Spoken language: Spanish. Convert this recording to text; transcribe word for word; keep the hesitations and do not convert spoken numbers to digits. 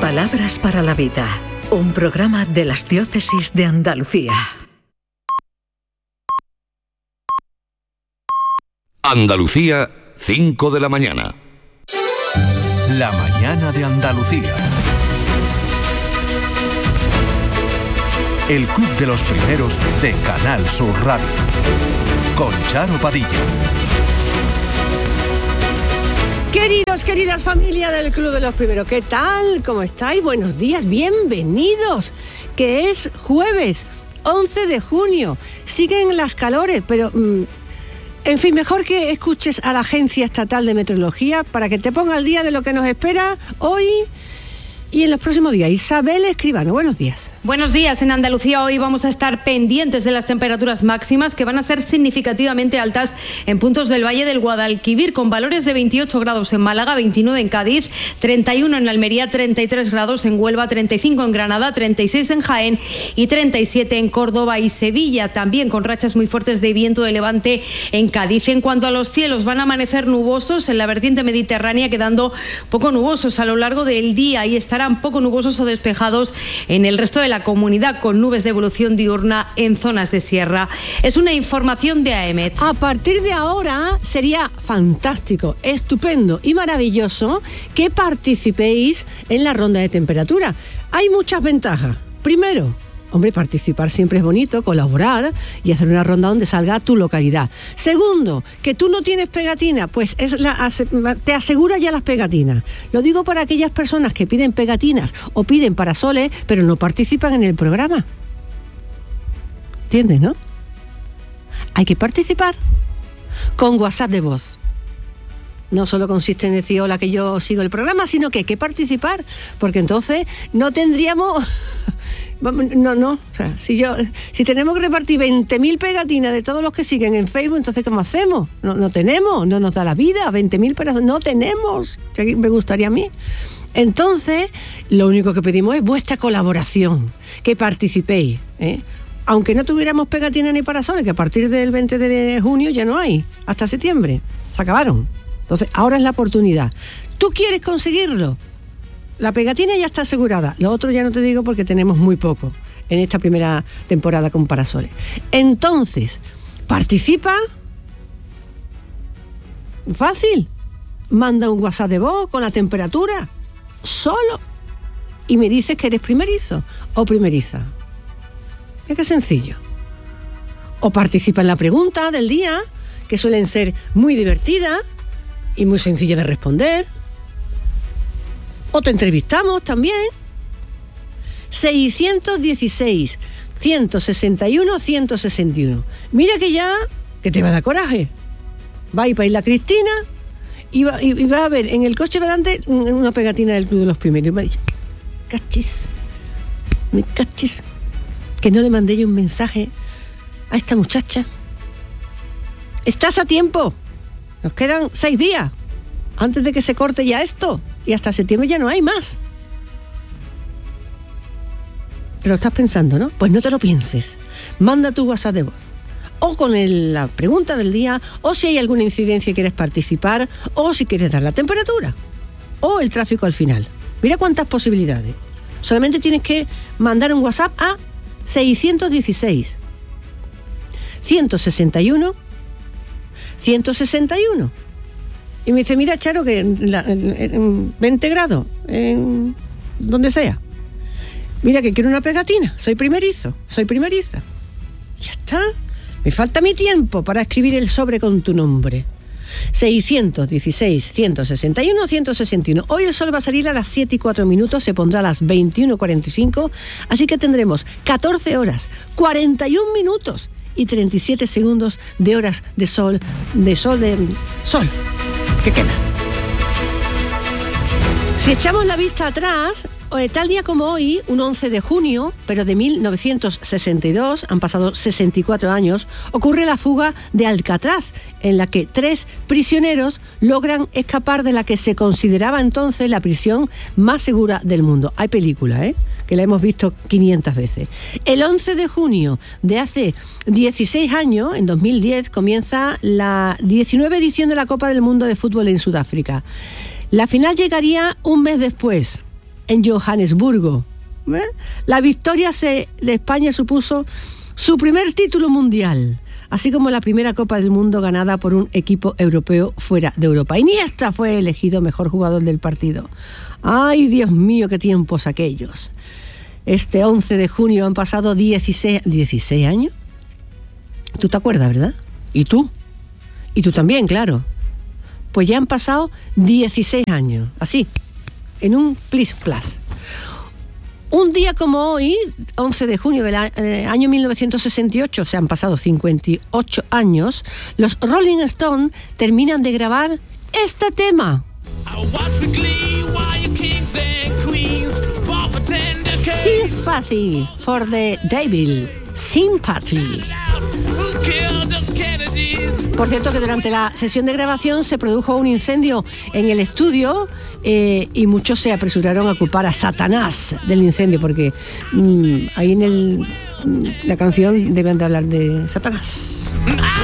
Palabras para la vida, un programa de las Diócesis de Andalucía. Andalucía, cinco de la mañana. La mañana de Andalucía. El Club de los Primeros de Canal Sur Radio. Con Charo Padilla. Queridos, queridas familia del Club de los Primeros, ¿qué tal? ¿Cómo estáis? Buenos días, bienvenidos. Que es jueves, once de junio. Siguen las calores, pero... Mmm, en fin, mejor que escuches a la Agencia Estatal de Meteorología para que te ponga al día de lo que nos espera hoy y en los próximos días. Isabel Escribano, buenos días. Buenos días. En Andalucía hoy vamos a estar pendientes de las temperaturas máximas que van a ser significativamente altas en puntos del Valle del Guadalquivir, con valores de veintiocho grados en Málaga, veintinueve en Cádiz, treinta y uno en Almería, treinta y tres grados en Huelva, treinta y cinco en Granada, treinta y seis en Jaén y treinta y siete en Córdoba y Sevilla, también con rachas muy fuertes de viento de levante en Cádiz. En cuanto a los cielos, van a amanecer nubosos en la vertiente mediterránea, quedando poco nubosos a lo largo del día, y estarán poco nubosos o despejados en el resto de la comunidad, con nubes de evolución diurna en zonas de sierra. Es una información de AEMET. A partir de ahora sería fantástico, estupendo y maravilloso que participéis en la ronda de temperatura. Hay muchas ventajas. Primero, hombre, participar siempre es bonito, colaborar y hacer una ronda donde salga tu localidad. Segundo, que tú no tienes pegatina, pues es la, te asegura ya las pegatinas. Lo digo para aquellas personas que piden pegatinas o piden parasoles, pero no participan en el programa. ¿Entiendes, no? Hay que participar con WhatsApp de voz. No solo consiste en decir hola que yo sigo el programa, sino que hay que participar, porque entonces no tendríamos... No, no, o sea, si yo, si tenemos que repartir veinte mil pegatinas de todos los que siguen en Facebook, entonces ¿cómo hacemos? No, no tenemos, no nos da la vida, veinte mil pegatinas, no tenemos, me gustaría a mí. Entonces, lo único que pedimos es vuestra colaboración, que participéis, ¿eh? Aunque no tuviéramos pegatinas ni parasoles, que a partir del veinte de junio ya no hay, hasta septiembre, se acabaron. Entonces, ahora es la oportunidad. ¿Tú quieres conseguirlo? La pegatina ya está asegurada, lo otro ya no te digo porque tenemos muy poco en esta primera temporada con parasoles. Entonces, participa. Fácil. Manda un WhatsApp de voz con la temperatura, solo, y me dices que eres primerizo o primeriza. Mira qué sencillo. O participa en la pregunta del día, que suelen ser muy divertidas y muy sencillas de responder. O te entrevistamos también. seiscientos dieciséis, ciento sesenta y uno, ciento sesenta y uno. Mira que ya, que te va a dar coraje. Va a ir para Isla Cristina y va, y, y va a ver en el coche delante una pegatina del Club de los Primeros. Y me dice, cachis, me cachis, que no le mandé yo un mensaje a esta muchacha. Estás a tiempo. Nos quedan seis días antes de que se corte ya esto. Y hasta septiembre ya no hay más. Te lo estás pensando, ¿no? Pues no te lo pienses. Manda tu WhatsApp de voz. O con el, la pregunta del día, o si hay alguna incidencia y quieres participar, o si quieres dar la temperatura, o el tráfico al final. Mira cuántas posibilidades. Solamente tienes que mandar un WhatsApp a seiscientos dieciséis, ciento sesenta y uno, ciento sesenta y uno. Y me dice, mira, Charo, que en, la, en, en veinte grados, en donde sea. Mira que quiero una pegatina, soy primerizo, soy primeriza. Ya está, me falta mi tiempo para escribir el sobre con tu nombre. seiscientos dieciséis, ciento sesenta y uno, ciento sesenta y uno. Hoy el sol va a salir a las siete y cuatro minutos, se pondrá a las veintiuno cuarenta y cinco, así que tendremos catorce horas, cuarenta y un minutos y treinta y siete segundos de horas de sol, de sol, de sol. ¿Qué queda? Si echamos la vista atrás, tal día como hoy, un once de junio, pero de mil novecientos sesenta y dos, han pasado sesenta y cuatro años, ocurre la fuga de Alcatraz, en la que tres prisioneros logran escapar de la que se consideraba entonces la prisión más segura del mundo. Hay película, ¿eh?, que la hemos visto quinientas veces. El once de junio de hace dieciséis años, en dos mil diez, comienza la diecinueva edición de la Copa del Mundo de Fútbol en Sudáfrica. La final llegaría un mes después, en Johannesburgo. ¿Eh? La victoria se, de España supuso su primer título mundial, así como la primera Copa del Mundo ganada por un equipo europeo fuera de Europa. Iniesta fue elegido mejor jugador del partido. ¡Ay, Dios mío, qué tiempos aquellos! Este once de junio han pasado dieciséis, dieciséis años. ¿Tú te acuerdas, verdad? ¿Y tú? Y tú también, claro. Pues ya han pasado dieciséis años, así, en un plis plas. Un día como hoy, once de junio del año mil novecientos sesenta y ocho, se han pasado cincuenta y ocho años, los Rolling Stones terminan de grabar este tema. Sympathy for the Devil. Sympathy. Por cierto, que durante la sesión de grabación se produjo un incendio en el estudio eh, y muchos se apresuraron a culpar a Satanás del incendio, porque mmm, ahí en el, la canción deben de hablar de Satanás.